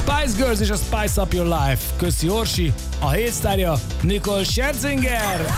Spice Girls és a Spice Up Your Life. Köszi Orsi, a hétsztárja Nicole Scherzinger.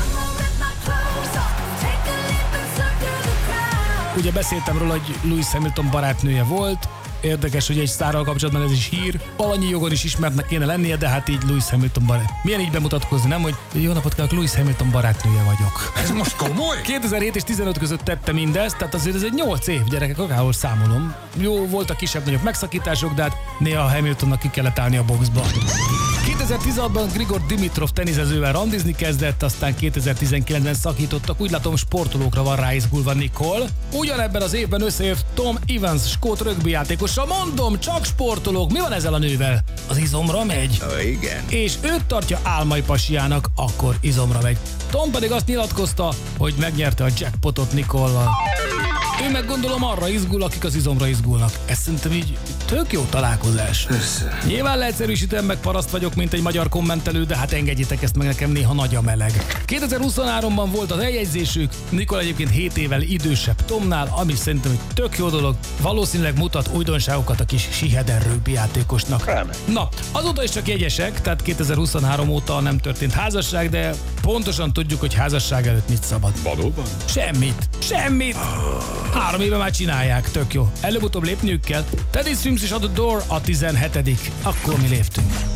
Ugye beszéltem róla, hogy Lewis Hamilton barátnője volt. Érdekes, hogy egy sztárral kapcsolatban ez is hír. Valanyi jogon is ismertnek kéne lennie, de hát így Lewis Hamilton barát. Milyen így bemutatkozni, nem? Hogy jó napot kívánok, Lewis Hamilton barátnője vagyok. Ez most komoly? 2007 és 15 között tette mindezt, tehát azért ez egy 8 év, gyerekek, akárhol számolom. Jó, voltak kisebb-nagyobb megszakítások, de hát néha Hamiltonnak ki kellett állni a boxba. 2016-ban Grigor Dimitrov teniszezővel randizni kezdett, aztán 2019-ben szakítottak, úgy látom sportolókra van ráizgulva Nicole. Ugyanebben az évben összeért Tom Evans, skót rögbi játékossal. Mondom, csak sportolók, mi van ezzel a nővel? Az izomra megy? Igen. És őt tartja álmai pasiának, akkor izomra megy. Tom pedig azt nyilatkozta, hogy megnyerte a jackpotot Nicole-val. Ő meg gondolom arra izgul, akik az izomra izgulnak. Ez szerintem így tök jó találkozás. Persze. Nyilván leegyszerűsítem, meg paraszt vagyok, mint egy magyar kommentelő, de hát engedjétek ezt meg, nekem néha nagy a meleg. 2023-ban volt az eljegyzésük, Nicole egyébként 7 évvel idősebb Tomnál, ami szerintem egy tök jó dolog. Valószínűleg mutat újdonságokat a kis Sihedern rögbi játékosnak. Remek. Na, azóta is csak jegyesek, tehát 2023 óta nem történt házasság, de pontosan tudjuk, hogy házasság előtt mit szabad. Valóban? Semmit. 3 éve már csinálják, tök jó. Előbb-utóbb lépniük kell. Teddy Swims és a The Door a 17. Akkor mi léptünk.